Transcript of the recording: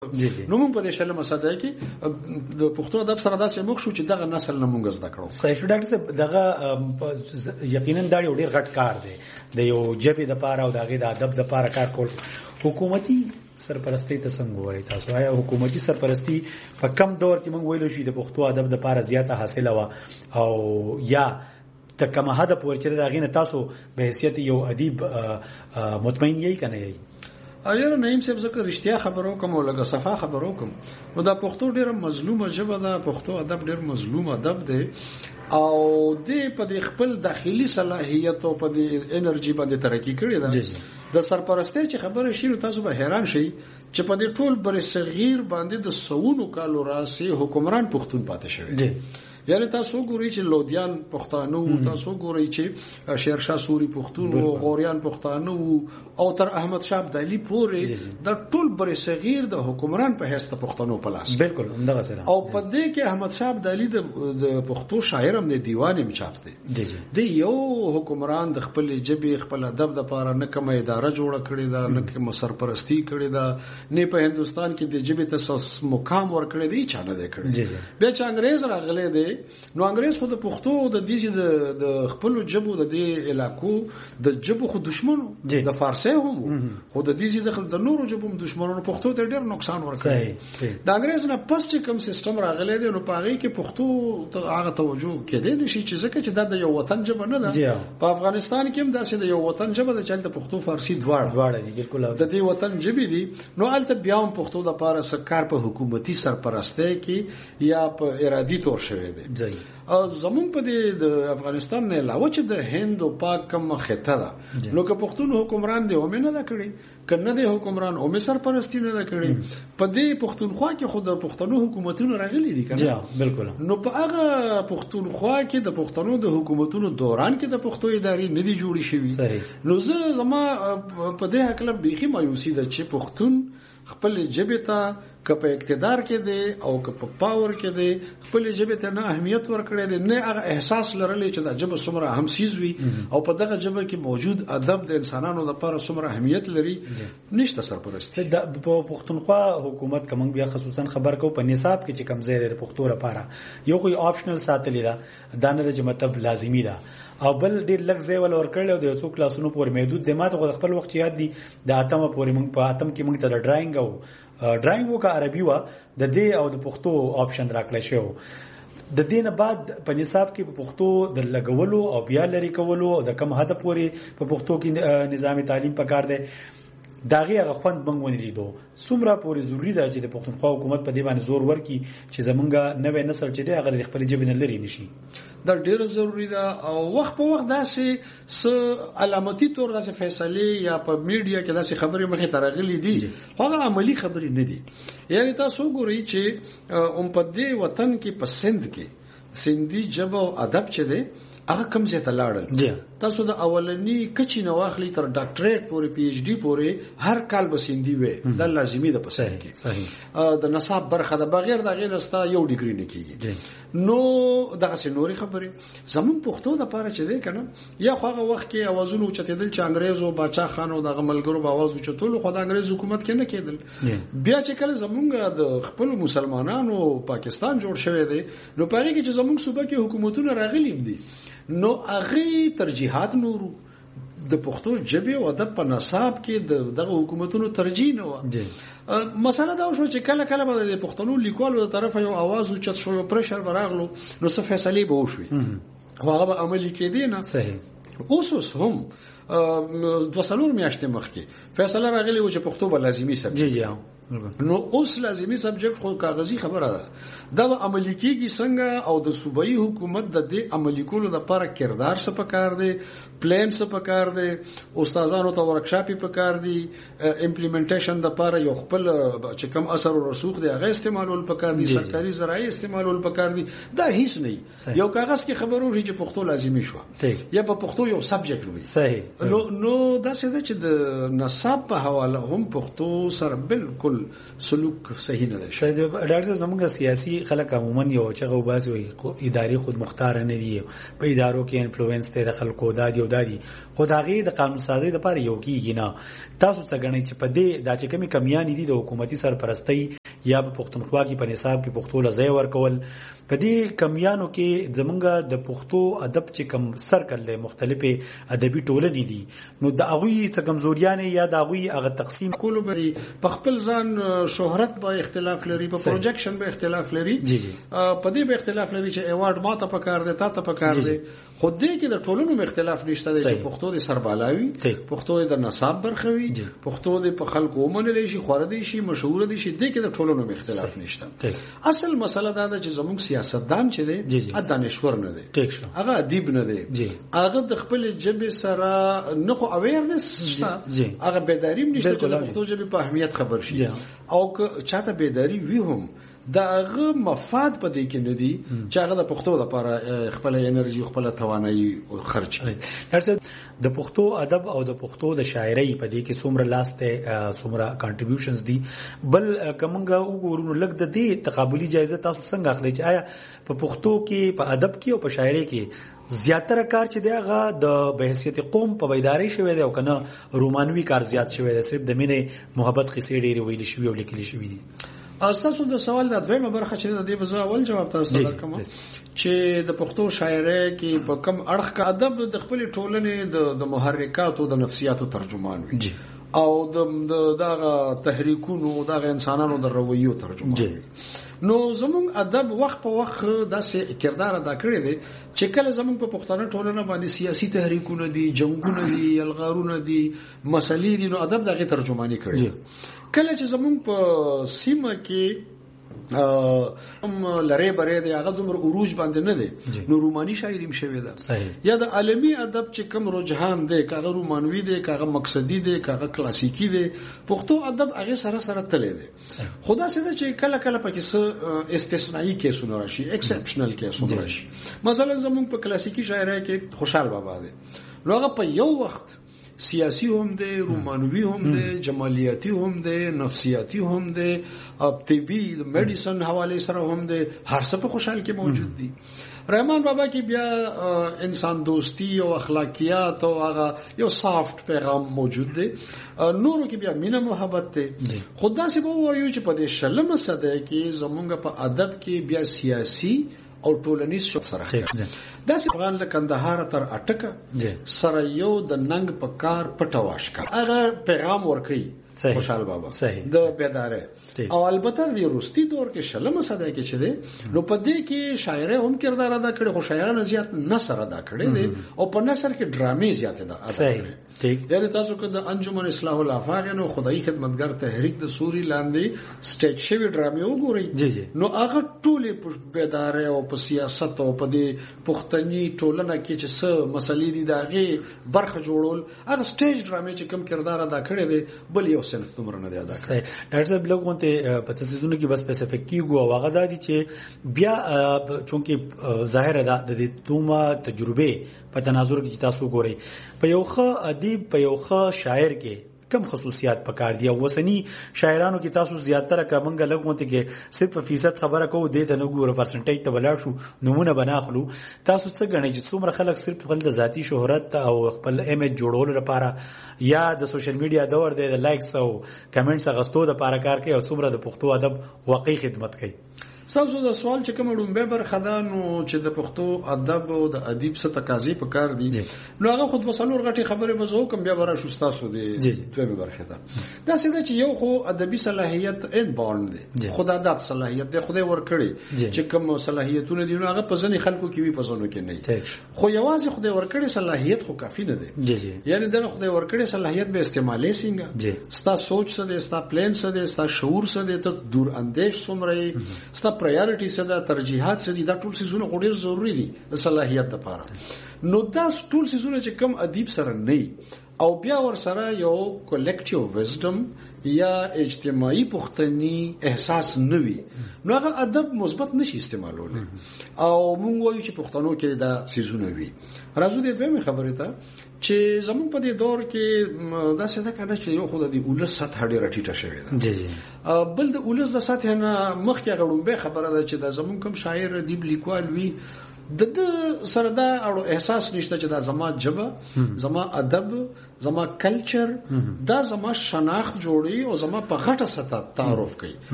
وکړ. نو موږ په دې شلمه صدای کې د پښتو ادب سره داسې مخ شو چې دغه نسل نه موږ زده کړو. صحیح ډاکټر صاحب دغه یقینا دا یو ډیر غټ کار دی د یو ژبې د پاره او دغه د ادب د پاره کار کول. حکومتي سرپرستی ته څنګه وایي تاسو؟ آیا حکومتي سرپرستی په کم دور کې موږ ویلو شي د پښتو ادب د پاره زیاته حاصله و او یا ته کومه هدف ورچره دا غینه تاسو به حیثیت یو ادیب مطمئن یی کنه یی؟ ایر نعیم صاحب ذکر رښتیا خبرو کوم او لګه صفه خبرو کوم. نو دا پښتو ډیره مظلومه ژبه ده، پښتو ادب ډیر مظلوم ادب دی او د په خپل داخلي صلاحیت او په انرژي باندې ترقی کړی ده. د سرپرستی چې خبره شي تاسو به حیران شئ چې په دې ټول بر صغیر باندې د سونو کالو راسي حکمران پښتون پاتې شوی. یعنی تاسو ګورئ چې لودیان پښتانه، تاسو ګورئ چې شیرشاه سوري پښتون او غوریان پښتانه او تر احمد شاه ابدالي پورې د ټول بر صغیر د حکمران په حیث پښتنو په لاس. بالکل همدغه سره. او په دې کې احمد شاه ابدالي د پښتو شاعر هم د دیوان هم چاپ دی. د یو حکمران د خپل ژبې خپل ادب د لپاره نه کومه اداره جوړه کړې ده، نه کومه سرپرستی کړې ده، نه په هندستان کې د ژبې ته مقام ورکړی دی، چا نه دی کړی. بیا چې انګريز راغلی دی نو انګريز خو د پښتو د دې د خپل ژبو د دې علاقو د ژبو خو دشمنو د فارسی هم خو د دې د نورو ژبو دشمنانو پښتو ته ډېر نقصان ورکړي. د انګريز نه پس چې کوم سیستم راغلی دی نو پاره کې پښتو ته هغه توجه کېدې نشي چې ځکه چې دا د یو وطن ژبه نه ده. په افغانستان کې هم داسې د یو وطن ژبه ده چې د پښتو فارسی دواړه دي. بالکل د دې وطن ژبې دي. نو البته بیا هم پښتو د لپاره سرکار په حکومتي سرپرستی کې یا په ارادي تور شوی دی. زمون په دې د افغانستان نه علاوه چې د هند او پاک کوم خطه ده نو که پښتون حکمران دی هم نه دا کړی، کنه د حکمران او سرپرستی نه دا کړی. په دې پښتونخوا کې خود د پښتنو حکومتونو راغلي دي کنه. بالکل. نو په هغه پښتونخوا کې د پښتنو د حکومتونو دوران کې د پښتو ادارې نه دي جوړې شوې. نو زما په دې حق له بيخي مایوسی ده چې پښتون خپل ژبې ته که په اقتدار کې دی او که په پاور کې دی خپل ژبې ته نه اهمیت ورکړي دی، نه هغه احساس لرلی چې دا ژبه څومره اهم سیز وي او په دغه ژبه کې موجود ادب د انسانانو لپاره څومره اهمیت لري. نشته سرپرستی. د پښتونخوا حکومت کوم بیا خصوصا خبر کو په نصاب کې چې کم ځای د پښتو لپاره یو کوئی آپشنل ساتلی دا دانه چې مطلب لازمی ده او بل ډیر لږ ځای ول ورکړل او د یو څو کلاسونو پورې محدود دی. ماته خپل وخت یاد دي د اتمه پورې موږ په اتم کې موږ ته ډراینګ او ډراینګ کا عربي وا د دې او د پښتو آپشن راکړل شو. د دینه بعد په نصاب کې په پښتو د لګولو او بیا لري کولو او د کم هدف پورې په پښتو کې نظام تعلیم پکار دی. داغه هغه خوند بنګ ونی لیدو څومره پورې ضروری ده چې د پښتونخوا حکومت په دې باندې زور ورکړي چې زمونږ نوې نسل چې دی هغه خپل ژبه نه لري نشي. دا ډیره ضروری ده او وخت په وخت داسې علامتي تور داسې فیصله یا په میډیا کې داسې خبرې مخې ته راغلي دي خو هغه عملی خبرې نه دي. یعنی تاسو ګورئ چې په دې وطن کې په سند کې سندي ژبه او ادب چې دی هغه کم ځای ته لاړل. تاسو د اولنی کچې نو واخلي تر ډاکټریټ پورې پی ایچ ډی پورې هر کال به سندي وي. دا لازمي ده په سر کې. صحیح. د نصاب برخه د بغیر د غیر استا یو ډیګری نه کیږي. نو دغه سنوري خبره زمون پښتو د پاره چې دی کنه یا خو هغه وخت کې اوازونه چتېدل چې انګريزو باچا خان او دغه ملګرو به आवाज وچتول خو د انګريز حکومت کې نه کېدل. بیا چې کله زمونږ د خپل مسلمانانو پاکستان جوړ شوی دی نو پاره کې چې زمونږ صوبه کې حکومتونه راغلي دي نو هغه ترجیحات نورو د پښتو ژبه او ادب په نصاب کې دغه حکومتونو ترجیح نه و. مسله دا شو چې کله کله به د پښتنو لیکوالو تر طرفه یو आवाज او چت شو پرشر براغلو نو څه فیصله به وشوي هغه به عملي کېدی نه. صحیح. اوس هم 2 میاشتې مخکې فیصله راغلی و چې پښتو به لازمي سبجیکټ نو اوس لازمي سبجیکټ خو کاغذي خبره ده. دا عملي کېږي څنګه او د صوبایي حکومت د دې عملي کولو لپاره کردار څه پکار دی، پلان څه پکار دی، استادانو ته ورکشاپ پکار دی، امپلیمنټیشن د لپاره یو خپل چې کوم اثر او رسوخ دی هغه استعمالول پکار دی، سرکاري ذرایع استعمالول پکار دی. دا هیڅ نه یو کاغذ کې خبرو لري چې پښتو لازمي شو یا په پښتو یو سبجیکټ وي. صحیح. نو دا څه ده چې د نصاب په حواله هم پښتو سره بالکل سلوک صحیح نه دی. ډاکټر زموږ سیاسي خلک عموما یو چې غوباسي وي اداري خود مختار نه دي په ادارو کې انفلوئنس ته د خلکو دادي او دادي خدایي د قانون سازي لپاره یو کیږي نه تاسو څنګه غنئ چې په دې د چې کمی کمیان دي د حکومتي سرپرستی یا په پښتونخوا کې په نصاب کې پښتو لځای ورکول په دې کمیانو کې زمونږ د پښتو ادب چې کم سرکل له مختلفه ادبي ټولنې دي نو د هغه څه کمزوریان یا د هغه هغه تقسیم کولو بری په خپل ځان شهرت به اختلاف لري په پروجیکشن به اختلاف لري په دې به اختلاف لري چې ایوارډ ماته پکار دی تاسو پکار دی خو دې کې د ټولنو اختلاف نشته چې پښتو د سربالاوي پښتو د نصاب برخوي پښتو د په خلکو ومنل شي خوردي شي مشهور دي شي دې کې د ټولنو اختلاف نشته اصل مسله دا ده چې زموږ سیاستدان چې دی ا دانشور نه دی هغه ادیب نه دی هغه د خپل جبه سره نه خو اویرنس هغه بیداری نشته چې د پښتو ژبې په اهمیت خبر شي او که چاته بیداری وي هم دا هغه مفاد په دې کې نه دي چې هغه د پښتو لپاره خپل انرژي خپل توانایي خرج کړي. درڅ د پښتو ادب او د پښتو د شاعرۍ په دې کې څومره لاسته څومره کنټریبیوشنز دي بل کومګه وګورو لګ د دې تقابلي جایزه تاسو څنګه اخلي چې آیا په پښتو کې په ادب کې او په شاعرۍ کې زیاتره کار چې دی هغه د بحثیت قوم په بیداری شوی دی او کنه رومانوي کار زیات شوی دی صرف د مینې محبت قصې ډېری ویل شوی او لیکل شوی دي. تاسو د سوال د دویمه برخه چې د دې بزا اول جواب تاسو درکم چې د پښتو شاعرۍ کې په کم اړخ کا ادب د خپل ټولنې د محرکات او د نفسیاتو ترجمان وي او د دغه تحریکونو دغه انسانانو د رویو ترجمان وي نو زموږ ادب وخت په وخت داسې کردار ادا کړی دی چې کله زموږ په پښتنه ټولنه باندې سیاسي تحریکونه دي جنگونه دي الغارونه دي مسلې دي نو ادب دغه ترجمانی کړی کله چې زموږ په سیمه کې لری بری دی هغه دومره عروج باندې نه دی نو روماني شاعریم شوی ده یا د عالمي ادب چې کم رجحان دی کاغه رومانوي دی کاغه مقصدی دی کاغه کلاسیکی دی پښتو ادب هغه سره سره تللی دی خدا سره چې کله کله پکې استثنایی کیسونه راشي ایکسپشنل کیسونه راشي مثلا زموږ په کلاسیکی شاعرۍ کې خوشحال بابا دی نو هغه په یو وخت سیاسی هم دی رومانوي هم دی جمالیاتی هم دی نفسیاتی هم دی طبي میډیسن حواله سره هم دی هر څه په خوشحال کې موجود دي رحمان بابا کې بیا انسان دوستی او اخلاقیات او هغه یو سافت پیغام موجود دی نورو کې بیا مینه محبت دی خدا سي به وایو چې په دې شلمه صده کې زمونږ په ادب کې بیا سیاسی او ټولنیز شو سره داسې افغان له کندهار تر اټکه سره یو د ننګ په کار پټواش کا هغه پیغام ورکي خوشحال بابا د بیداره او البته د روستي دور کې شلمه صده کې چې دی نو په دې کې شاعر هم کردار ادا کړي خو شاعرانو زیات نثر ادا کړي دي او په نثر کې ډرامې زیات ادا کړي یعنی تاسو که د انجمن اصلاح الافاق نو خدای خدمتګر تحریک د سوري لاندې سټیج شوی ډرامې وګورئ نو هغه ټولې په بیداره او په سیاست او په دې پښتني ټولنه کې چې څه مسلې دي داغه برخه جوړول هغه سټیج ډرامې چې کوم کردار ادا کړي دي بل یو سنف تمره نه ادا کړي ډاکټر صاحب لګونته په سيزونو کې بس سپیسیفیک کیږي او هغه د دي چې بیا چونکه ظاهر ده د دې دومره تجربه په تناظر کې تاسو ګورئ په یو ښه ادیب په یو ښه شاعر کې کم خصوصیات پکار دي او وسنی شاعرانو کې تاسو زیاتره کومګه لګونته کې صرف فیصد خبره کوو د ته نو ګوره پرسنټیج ته بلاړ شو نمونه بناخلو تاسو څه غنئ چې څومره خلک صرف خپل د ذاتی شهرت او خپل امیج جوړولو لپاره یا د سوشل میډیا دور د لایکس او کمنټس غستو د لپاره کار کوي او څومره د پښتو ادب واقعي خدمت کوي تاسو د سوال چې کوم ډومبه برخه ده نو چې د پښتو ادب او د ادیب څخه تقاضې پکار دي نو هغه خود وسلور غټي خبره بزو کوم بیا برا شو تاسو دي دوی برخه ده دا څه چې یو خو ادبي صلاحيت ان بورن دي خدای د صلاحيت دی خدای ورکړي چې کوم صلاحيتونه دي نو هغه په ځنې خلکو کې وي په ځنو کې نه خو یوازې خدای ورکړي صلاحيت خو کافي نه دي یعنی دغه خدای ورکړي صلاحيت به استعمالي څنګه ستا سوچ څه دي ستا پلان څه دي ستا شعور څه دي ته دور اندیش څومره ستا پرایورټي څه ده ترجیحات څه دي دا ټول څه ډېر ضروری دي د صلاحيت لپاره نو دا ټول څه چې کم ادیب سره نه او بیا ور سره یو کلیکټیو وزډم یا اجتماعي پختنی احساس نوي نو هغه ادب مثبت نشي استعمالول او مونږ وایو چې پښتنو کې دا سيزونه وي راځو دې دوی خبره ته چې زمون په دې دور کې دا څه ده کنه چې یو خدای دی ول سطح ډیره ټیټه شوې ده بل د ولز د سطح نه مخکې غړم به خبره ده چې د زمون کوم شاعر ادیب لیکوال وی د سره دا اړو احساس نشته چې دا زما جبه زما ادب زما کلچر دا زما شناخت جوړي او زما په غټه سطح تعارف کوي